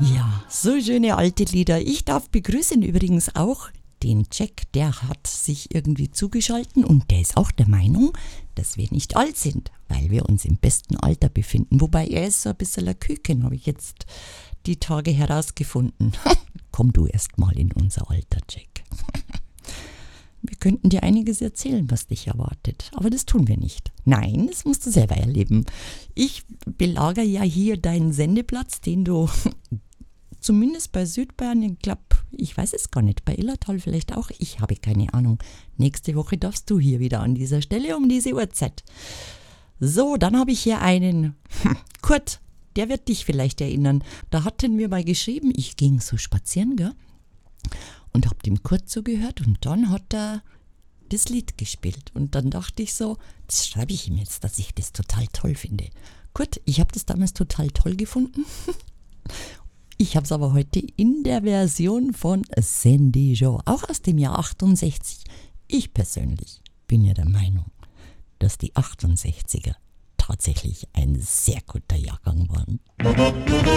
Ja, so schöne alte Lieder. Ich darf begrüßen übrigens auch den Jack, der hat sich irgendwie zugeschalten und der ist auch der Meinung, dass wir nicht alt sind, weil wir uns im besten Alter befinden. Wobei er ist so ein bisschen ein Küken, habe ich jetzt die Tage herausgefunden. Komm du erst mal in unser Alter, Jack. Wir könnten dir einiges erzählen, was dich erwartet, aber das tun wir nicht. Nein, das musst du selber erleben. Ich belagere ja hier deinen Sendeplatz, den du zumindest bei Südbayern, ich weiß es gar nicht, bei Illertal vielleicht auch, ich habe keine Ahnung. Nächste Woche darfst du hier wieder an dieser Stelle um diese Uhrzeit. So, dann habe ich hier einen, Kurt, der wird dich vielleicht erinnern. Da hatten wir mal geschrieben, ich ging so spazieren, gell? Und habe dem Kurt zugehört und dann hat er das Lied gespielt. Und dann dachte ich so, das schreibe ich ihm jetzt, dass ich das total toll finde. Kurt, ich habe das damals total toll gefunden. Ich habe es aber heute in der Version von Sandy Joe, auch aus dem Jahr 68. Ich persönlich bin ja der Meinung, dass die 68er tatsächlich ein sehr guter Jahrgang waren.